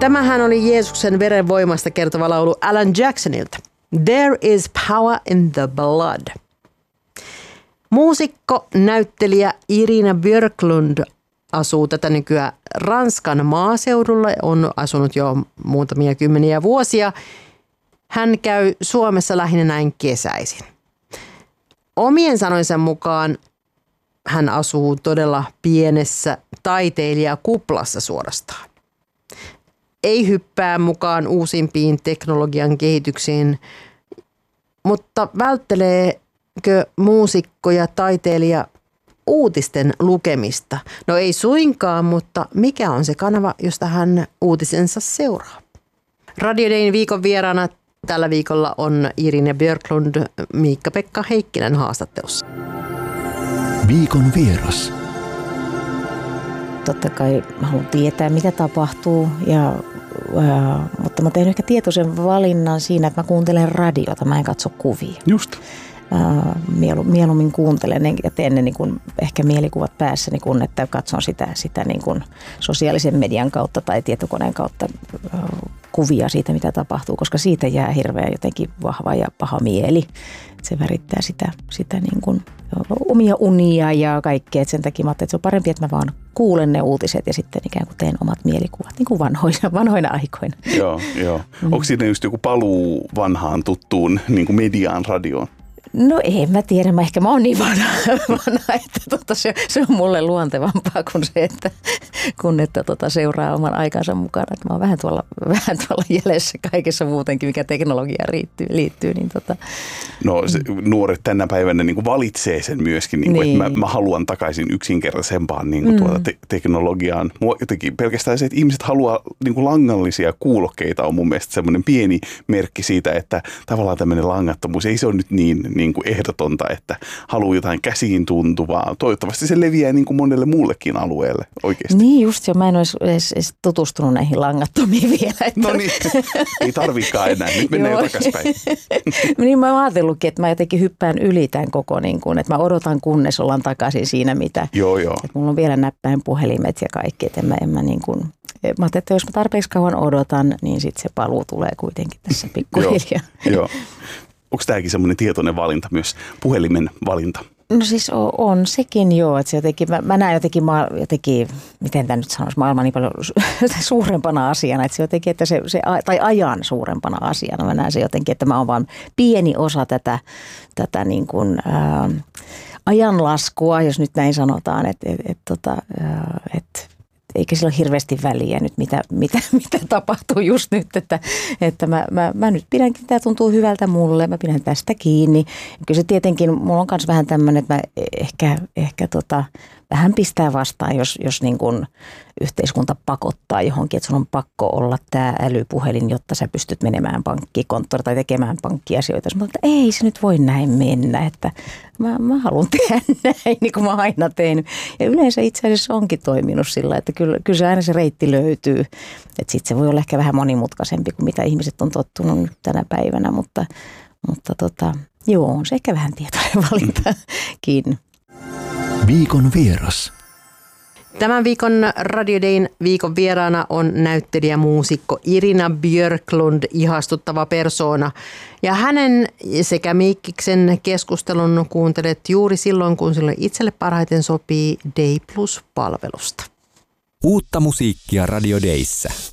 Tämähän oli Jeesuksen veren voimasta kertova laulu Alan Jacksonilta. There is power in the blood. Muusikko, näyttelijä Irina Björklund asuu tätä nykyään Ranskan maaseudulla, on asunut jo muutamia kymmeniä vuosia. Hän käy Suomessa lähinnä näin kesäisin. Omien sanoinsa mukaan hän asuu todella pienessä taiteilijakuplassa suorastaan. Ei hyppää mukaan uusimpiin teknologian kehityksiin, mutta vältteleekö muusikko ja taiteilija uutisten lukemista? No ei suinkaan, mutta mikä on se kanava, josta hän uutisensa seuraa? Radio Dayn viikon vieraana tällä viikolla on Irina Björklund, Miikka-Pekka Heikkinen haastattelussa. Viikon vieras. Totta kai mä haluan tietää, mitä tapahtuu, mutta mä teen ehkä tietoisen valinnan siinä, että mä kuuntelen radiota, mä en katso kuvia. Just. Mieluummin kuuntelen ja teen ne niin kuin ehkä mielikuvat päässäni, kun että katson sitä niin kuin sosiaalisen median kautta tai tietokoneen kautta kuvia siitä, mitä tapahtuu, koska siitä jää hirveän jotenkin vahva ja paha mieli. Se värittää sitä niin kuin omia unia ja kaikkea. Et sen takia mä ajattelin, että se on parempi, että mä vaan kuulen ne uutiset ja sitten ikään kuin teen omat mielikuvat, niin kuin vanhoina aikoina. Joo. Onko siinä just joku paluu vanhaan tuttuun niin kuin mediaan, radioon? No en mä tiedä, mä oon niin vanha että se on mulle luontevampaa kuin se, että seuraa oman aikansa mukana. Että mä oon vähän tuolla jäljessä kaikessa muutenkin, mikä teknologiaan liittyy. Niin No nuoret tänä päivänä niin kuin valitsee sen myöskin, niin kuin, että mä haluan takaisin yksinkertaisempaan niin kuin teknologiaan. Mua jotenkin pelkästään se, että ihmiset haluaa niin kuin langallisia kuulokkeita on mun mielestä semmoinen pieni merkki siitä, että tavallaan tämmöinen langattomuus ei se ole nyt niin kuin ehdotonta, että haluaa jotain käsiin tuntuvaa. Toivottavasti se leviää niin kuin monelle muullekin alueelle oikeasti. Niin just jo, mä en olisi edes tutustunut näihin langattomiin vielä. Että no niin, ei tarvikaan enää, nyt mennään jo takaspäin. Niin mä oon ajatellutkin, että mä jotenkin hyppään yli tämän koko, niin kuin, että mä odotan kunnes ollaan takaisin siinä, mitä. Joo. Että mulla on vielä puhelimet ja kaikki, että mä niin kuin, mä ajattelin, että jos mä tarpeeksi kauan odotan, niin sitten se paluu tulee kuitenkin tässä pikkuhiljaa. Joo. Onko tämäkin semmoinen tietoinen valinta myös, puhelimen valinta? No siis on sekin joo, että se jotenkin, mä näen jotenkin, miten tämä nyt sanoisi, maailman niin paljon suurempana asiana, että se jotenkin, että tai ajan suurempana asiana, mä näen se jotenkin, että mä oon vaan pieni osa tätä niin kuin, ajanlaskua, jos nyt näin sanotaan, että eikä sillä ole hirveästi väliä nyt, mitä tapahtuu just nyt, että mä nyt pidänkin, tämä tuntuu hyvältä mulle, mä pidän tästä kiinni. Kyllä se tietenkin, mulla on myös vähän tämmöinen, että mä ehkä vähän pistää vastaan, jos niin kuin yhteiskunta pakottaa johonkin, että sun on pakko olla tämä älypuhelin, jotta sä pystyt menemään pankkikonttoriin tai tekemään pankkiasioita. Mä että ei se nyt voi näin mennä, että mä haluan tehdä näin, niin kuin mä aina tehnyt. Ja yleensä itse asiassa onkin toiminut sillä, että kyllä se aina se reitti löytyy. Että sitten se voi olla ehkä vähän monimutkaisempi kuin mitä ihmiset on tottunut nyt tänä päivänä, mutta joo, on se ehkä vähän tietoinen valintakin. Viikon vieras. Tämän viikon Radio Dayn viikon vieraana on näyttelijä muusikko Irina Björklund, ihastuttava persoona. Ja hänen sekä Miikkiksen keskustelun kuuntelet juuri silloin, kun sille itselle parhaiten sopii Day Plus-palvelusta. Uutta musiikkia Radio Dayssä.